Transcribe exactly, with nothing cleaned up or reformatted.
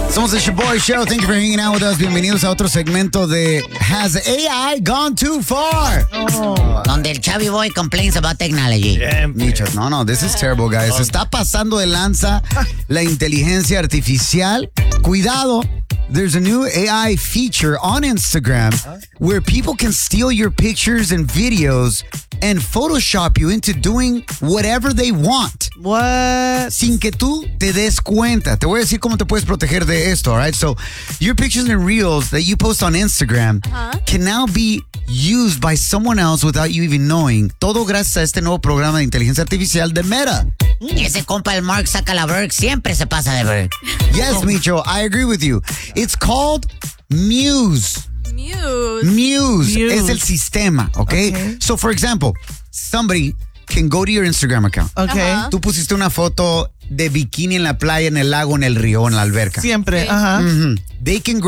Somos el Shaboy Show. Thank you for hanging out with us. Bienvenidos a otro segmento de Has A I Gone Too Far? Oh. Donde el Chavi Boy complains about technology. Michos, no, no, this is terrible, guys. Se está pasando de lanza la inteligencia artificial. Cuidado. There's a new A I feature on Instagram where people can steal your pictures and videos and Photoshop you into doing whatever they want. What? Sin que tú te des cuenta. Te voy a decir cómo te puedes proteger de esto, all right? So, your pictures and reels that you post on Instagram uh-huh. can now be used by someone else without you even knowing. Todo gracias a este nuevo programa de inteligencia artificial de Meta. Y ese compa, el Mark Zuckerberg, siempre se pasa de ver. Yes, Micho, I agree with you. It's called Muse. Muse. Muse. Muse. Es el sistema, okay? okay? So, for example, somebody can go to your Instagram account. Okay. Uh-huh. Tú pusiste una foto de bikini en la playa, en el lago, en el río, en la alberca. Siempre, ajá. Mm-hmm. They can